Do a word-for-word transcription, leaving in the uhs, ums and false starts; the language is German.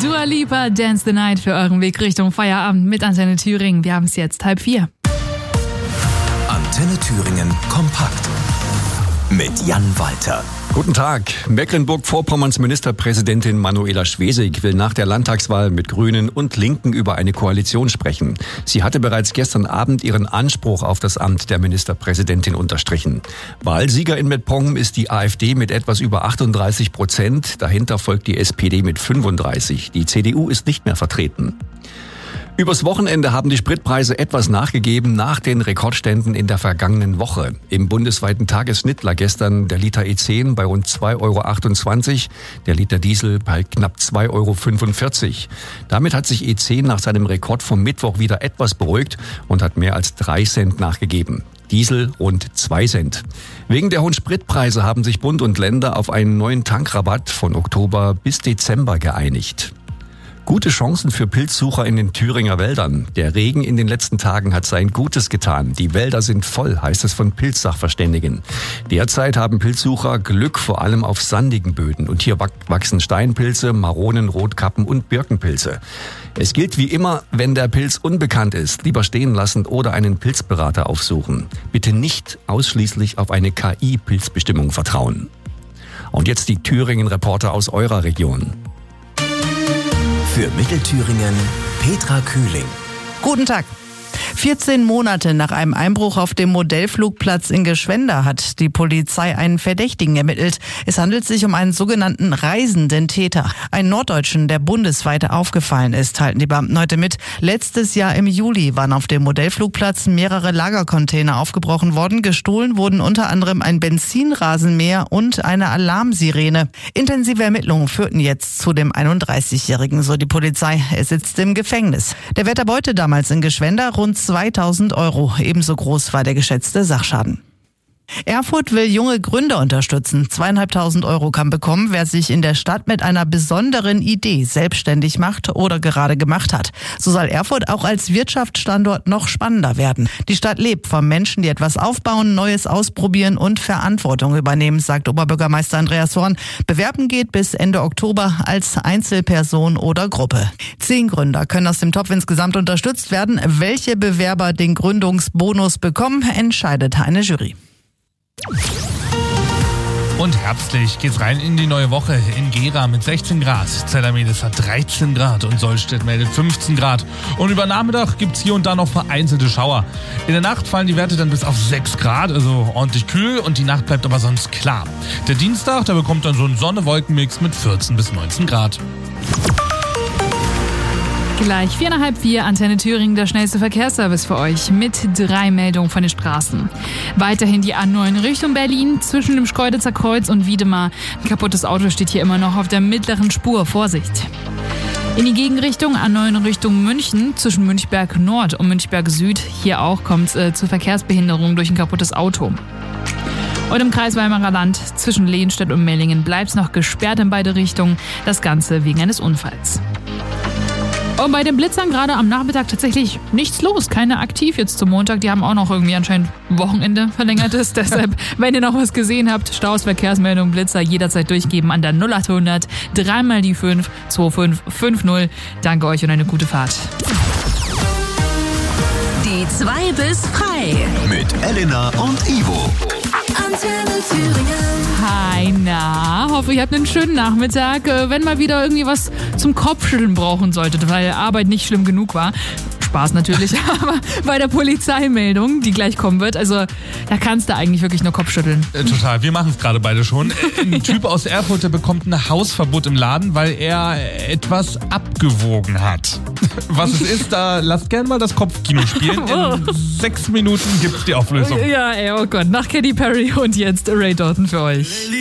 Dua Lipa, Dance the Night für euren Weg Richtung Feierabend mit Antenne Thüringen. Wir haben es jetzt halb vier. Antenne Thüringen kompakt mit Jan Walter. Guten Tag. Mecklenburg-Vorpommerns Ministerpräsidentin Manuela Schwesig will nach der Landtagswahl mit Grünen und Linken über eine Koalition sprechen. Sie hatte bereits gestern Abend ihren Anspruch auf das Amt der Ministerpräsidentin unterstrichen. Wahlsieger in Mettmann ist die AfD mit etwas über achtunddreißig Prozent. Dahinter folgt die S P D mit fünfunddreißig. Die C D U ist nicht mehr vertreten. Übers Wochenende haben die Spritpreise etwas nachgegeben nach den Rekordständen in der vergangenen Woche. Im bundesweiten Tagesschnitt lag gestern der Liter E zehn bei rund zwei Euro achtundzwanzig, der Liter Diesel bei knapp zwei Euro fünfundvierzig. Damit hat sich E zehn nach seinem Rekord vom Mittwoch wieder etwas beruhigt und hat mehr als drei Cent nachgegeben. Diesel rund zwei Cent. Wegen der hohen Spritpreise haben sich Bund und Länder auf einen neuen Tankrabatt von Oktober bis Dezember geeinigt. Gute Chancen für Pilzsucher in den Thüringer Wäldern. Der Regen in den letzten Tagen hat sein Gutes getan. Die Wälder sind voll, heißt es von Pilzsachverständigen. Derzeit haben Pilzsucher Glück vor allem auf sandigen Böden. Und hier wachsen Steinpilze, Maronen, Rotkappen und Birkenpilze. Es gilt wie immer, wenn der Pilz unbekannt ist, lieber stehen lassen oder einen Pilzberater aufsuchen. Bitte nicht ausschließlich auf eine K I-Pilzbestimmung vertrauen. Und jetzt die Thüringen-Reporter aus eurer Region. Für Mittelthüringen Petra Kühling. Guten Tag. vierzehn Monate nach einem Einbruch auf dem Modellflugplatz in Geschwender hat die Polizei einen Verdächtigen ermittelt. Es handelt sich um einen sogenannten reisenden Täter. Einen Norddeutschen, der bundesweit aufgefallen ist, halten die Beamten heute mit. Letztes Jahr im Juli waren auf dem Modellflugplatz mehrere Lagercontainer aufgebrochen worden. Gestohlen wurden unter anderem ein Benzinrasenmäher und eine Alarmsirene. Intensive Ermittlungen führten jetzt zu dem einunddreißigjährigen, so die Polizei. Er sitzt im Gefängnis. Der Wert der Beute damals in Geschwender rund zweitausend Euro. Ebenso groß war der geschätzte Sachschaden. Erfurt will junge Gründer unterstützen. Zweieinhalbtausend Euro kann bekommen, wer sich in der Stadt mit einer besonderen Idee selbstständig macht oder gerade gemacht hat. So soll Erfurt auch als Wirtschaftsstandort noch spannender werden. Die Stadt lebt von Menschen, die etwas aufbauen, Neues ausprobieren und Verantwortung übernehmen, sagt Oberbürgermeister Andreas Horn. Bewerben geht bis Ende Oktober als Einzelperson oder Gruppe. Zehn Gründer können aus dem Topf insgesamt unterstützt werden. Welche Bewerber den Gründungsbonus bekommen, entscheidet eine Jury. Und herbstlich geht's rein in die neue Woche. In Gera mit sechzehn Grad, Zellermedes hat dreizehn Grad und Sollstedt meldet fünfzehn Grad. Und über Nachmittag gibt's hier und da noch vereinzelte Schauer. In der Nacht fallen die Werte dann bis auf sechs Grad, also ordentlich kühl, und die Nacht bleibt aber sonst klar. Der Dienstag, der bekommt dann so einen Sonne-Wolken-Mix mit vierzehn bis neunzehn Grad. Gleich vier nach halb vier, Antenne Thüringen, der schnellste Verkehrsservice für euch mit drei Meldungen von den Straßen. Weiterhin die A neun Richtung Berlin zwischen dem Schkeuditzer Kreuz und Wiedemar. Ein kaputtes Auto steht hier immer noch auf der mittleren Spur. Vorsicht! In die Gegenrichtung A neun Richtung München zwischen Münchberg Nord und Münchberg Süd. Hier auch kommt es äh, zu Verkehrsbehinderungen durch ein kaputtes Auto. Und im Kreis Weimarer Land zwischen Lehnstedt und Mellingen bleibt es noch gesperrt in beide Richtungen. Das Ganze wegen eines Unfalls. Und bei den Blitzern gerade am Nachmittag tatsächlich nichts los, keine aktiv jetzt zum Montag. Die haben auch noch irgendwie anscheinend Wochenende verlängertes. Deshalb, wenn ihr noch was gesehen habt, Staus, Verkehrsmeldung, Blitzer jederzeit durchgeben an der null acht hundert, dreimal die fünf, zwei fünf fünf null. Danke euch und eine gute Fahrt. Die zwei bis frei. Mit Elena und Ivo. Antenne Thüringen. Hi, na, hoffe, ihr habt einen schönen Nachmittag. Wenn mal wieder irgendwie was zum Kopfschütteln brauchen solltet, weil Arbeit nicht schlimm genug war. Spaß natürlich, aber bei der Polizeimeldung, die gleich kommen wird, also da kannst du eigentlich wirklich nur Kopfschütteln. Äh, total, wir machen es gerade beide schon. Ein Typ aus Erfurt, der bekommt ein Hausverbot im Laden, weil er etwas abgewogen hat. Was es ist, da lasst gerne mal das Kopfkino spielen. In sechs Minuten gibt's die Auflösung. Ja, ey, oh Gott, nach Katy Perry und jetzt Ray Dalton für euch.